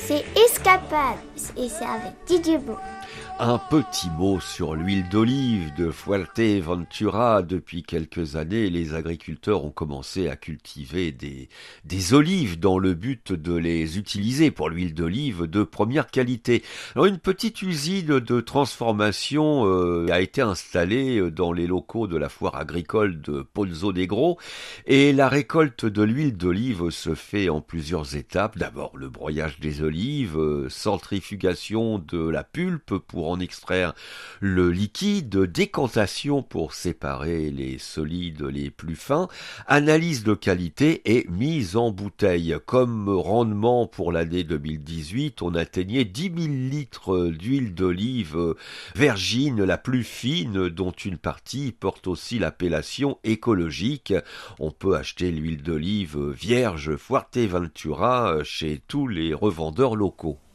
C'est Escapade et c'est avec Didier Beau. Un petit mot sur l'huile d'olive de Fuerteventura. Depuis quelques années, les agriculteurs ont commencé à cultiver des olives dans le but de les utiliser pour l'huile d'olive de première qualité. Alors, une petite usine de transformation a été installée dans les locaux de la foire agricole de Pozzo Negro et la récolte de l'huile d'olive se fait en plusieurs étapes. D'abord, le broyage des olives, centrifugation de la pulpe pour en extraire le liquide, décantation pour séparer les solides les plus fins, analyse de qualité et mise en bouteille. Comme rendement pour l'année 2018, on atteignait 10 000 litres d'huile d'olive vergine, la plus fine, dont une partie porte aussi l'appellation écologique. On peut acheter l'huile d'olive vierge Fuerteventura chez tous les revendeurs locaux.